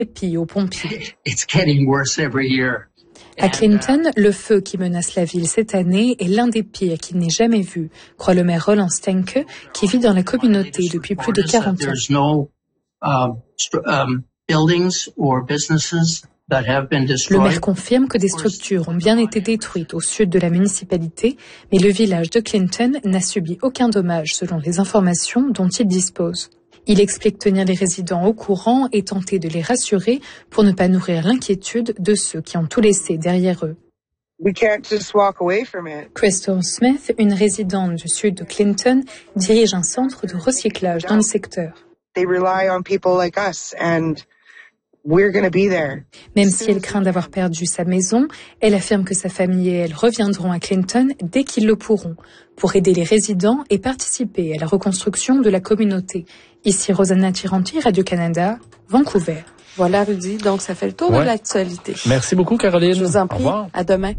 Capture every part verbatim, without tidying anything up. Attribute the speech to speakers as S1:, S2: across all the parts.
S1: Puis aux pompiers.
S2: It's getting worse every year.
S1: À Clinton, le feu qui menace la ville cette année est l'un des pires qu'il n'ait jamais vu, croit le maire Roland Stenke, qui vit dans la communauté depuis plus de quarante ans. Le maire confirme que des structures ont bien été détruites au sud de la municipalité, mais le village de Clinton n'a subi aucun dommage selon les informations dont il dispose. Il explique tenir les résidents au courant et tenter de les rassurer pour ne pas nourrir l'inquiétude de ceux qui ont tout laissé derrière eux.
S3: We can't just walk away from it.
S1: Crystal Smith, une résidente du sud de Clinton, dirige un centre de recyclage dans le secteur.
S3: They rely on people like us and we're going to be there.
S1: Même si elle craint d'avoir perdu sa maison, elle affirme que sa famille et elle reviendront à Clinton dès qu'ils le pourront, pour aider les résidents et participer à la reconstruction de la communauté. Ici Rosanna Tiranti, Radio-Canada, Vancouver.
S4: Voilà, Rudy. Donc, ça fait le tour ouais. de l'actualité.
S5: Merci beaucoup, Caroline.
S4: Je vous en prie.
S5: Au revoir.
S4: À demain.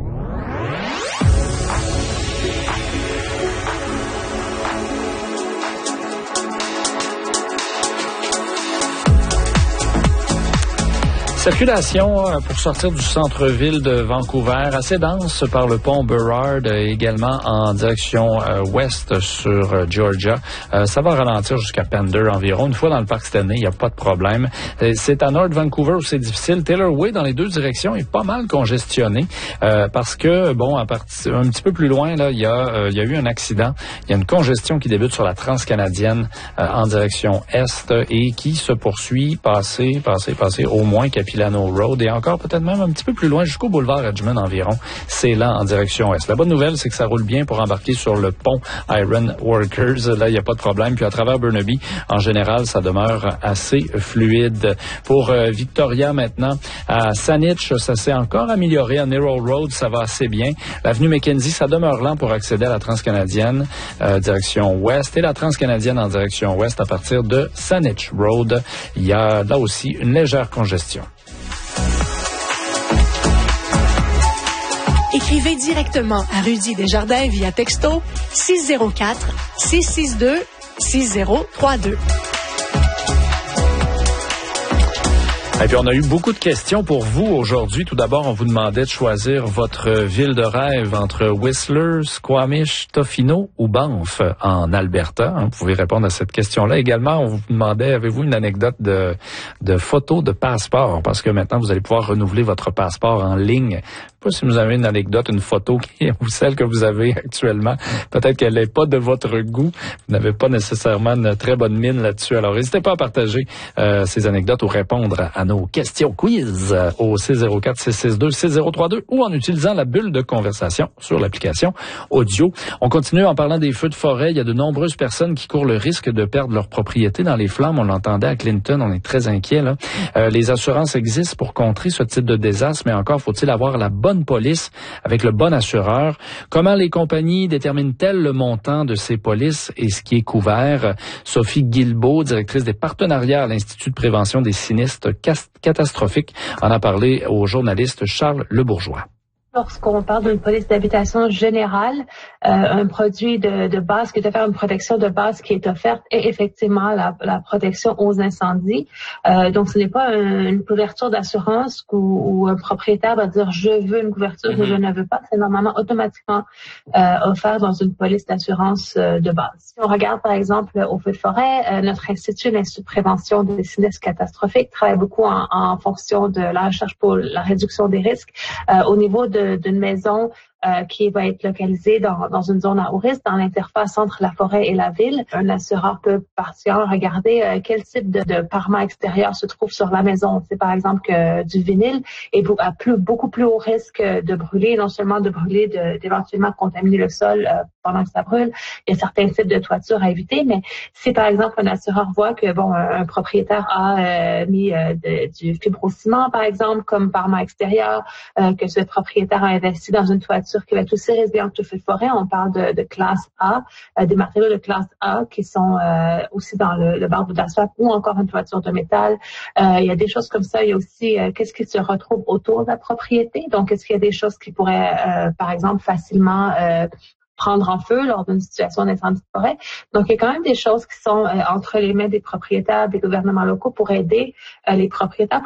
S5: Circulation pour sortir du centre-ville de Vancouver, assez dense par le pont Burrard, également en direction euh, ouest sur euh, Georgia. Euh, ça va ralentir jusqu'à Pender environ. Une fois dans le parc Stanley, il n'y a pas de problème. Euh, c'est à North Vancouver où c'est difficile. Taylor Way, dans les deux directions, est pas mal congestionné euh, parce que, bon, à partir, un petit peu plus loin, là, il y a, euh, il y a eu un accident. Il y a une congestion qui débute sur la transcanadienne euh, en direction est et qui se poursuit, passer, passer, passer au moins Capilano Road et encore peut-être même un petit peu plus loin jusqu'au boulevard Edgemond environ. C'est là en direction ouest. La bonne nouvelle, c'est que ça roule bien pour embarquer sur le pont Iron Workers. Là, il n'y a pas de problème. Puis à travers Burnaby, en général, ça demeure assez fluide. Pour euh, Victoria maintenant, à Saanich, ça s'est encore amélioré. À Narrow Road, ça va assez bien. L'avenue Mackenzie, ça demeure lent pour accéder à la transcanadienne euh, direction ouest et la transcanadienne en direction ouest à partir de Saanich Road. Il y a là aussi une légère congestion.
S6: Écrivez directement à Rudy Desjardins via texto six zéro quatre, six six deux, six zéro trois deux.
S5: Et puis, on a eu beaucoup de questions pour vous aujourd'hui. Tout d'abord, on vous demandait de choisir votre ville de rêve entre Whistler, Squamish, Tofino ou Banff en Alberta. Vous pouvez répondre à cette question-là. Également, on vous demandait, avez-vous une anecdote de, de photo de passeport? Parce que maintenant, vous allez pouvoir renouveler votre passeport en ligne. Je ne sais pas si vous avez une anecdote, une photo qui, ou celle que vous avez actuellement. Peut-être qu'elle n'est pas de votre goût. Vous n'avez pas nécessairement une très bonne mine là-dessus. Alors, n'hésitez pas à partager euh, ces anecdotes ou répondre à nos questions quiz euh, au six zéro quatre, six six deux, six zéro trois deux ou en utilisant la bulle de conversation sur l'application audio. On continue en parlant des feux de forêt. Il y a de nombreuses personnes qui courent le risque de perdre leur propriété dans les flammes. On l'entendait à Clinton. On est très inquiets, là. Euh, les assurances existent pour contrer ce type de désastre, mais encore faut-il avoir la bonne police avec le bon assureur. Comment les compagnies déterminent-elles le montant de ces polices et ce qui est couvert? Sophie Guilbeault, directrice des partenariats à l'Institut de prévention des sinistres catastrophiques, en a parlé au journaliste Charles Lebourgeois.
S7: Lorsqu'on parle d'une police d'habitation générale, euh, un produit de, de base qui est offert, une protection de base qui est offerte est effectivement la, la protection aux incendies. Euh, donc, ce n'est pas un, une couverture d'assurance où, où un propriétaire va dire « je veux une couverture » mm-hmm. ou « je ne veux pas ». C'est normalement automatiquement euh, offert dans une police d'assurance euh, de base. Si on regarde par exemple au feu de forêt, euh, notre institut, l'Institut de prévention des sinistres catastrophiques, travaille beaucoup en, en fonction de la recherche pour la réduction des risques euh, au niveau de d'une maison euh, qui va être localisée dans, dans une zone à haut risque, dans l'interface entre la forêt et la ville. Un assureur peut particulièrement regarder euh, quel type de, de parement extérieur se trouve sur la maison. C'est par exemple que du vinyle est à plus, beaucoup plus haut risque de brûler, non seulement de brûler, de, d'éventuellement contaminer le sol euh, pendant que ça brûle. Il y a certains types de toitures à éviter, mais si par exemple un assureur voit que bon un, un propriétaire a euh, mis euh, de, du fibrociment par exemple comme parement extérieur, euh, que ce propriétaire a investi dans une toiture qui va être aussi résiliente au feu de forêt, on parle de, de classe A, euh, des matériaux de classe A qui sont euh, aussi dans le, le bardeau d'asphalte ou encore une toiture de métal. Euh, il y a des choses comme ça. Il y a aussi euh, qu'est-ce qui se retrouve autour de la propriété. Donc, est-ce qu'il y a des choses qui pourraient, euh, par exemple, facilement euh, prendre en feu lors d'une situation d'incendie de forêt. Donc, il y a quand même des choses qui sont euh, entre les mains des propriétaires, des gouvernements locaux pour aider euh, les propriétaires